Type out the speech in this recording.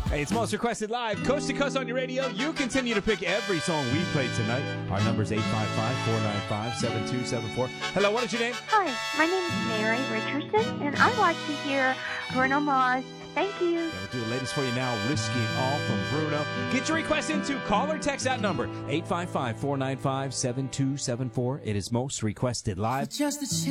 Hey, it's Most Requested Live, coast to coast on your radio. You continue to pick every song we played tonight. Our number's 855-495-7274. Hello, what is your name? Hi, my name is Mary Richardson, and I'd like to hear Bruno Mars. Thank you. Yeah, we'll do the latest for you now, Risky It All from Bruno. Get your request into call or text that number, 855-495-7274. It is Most Requested Live.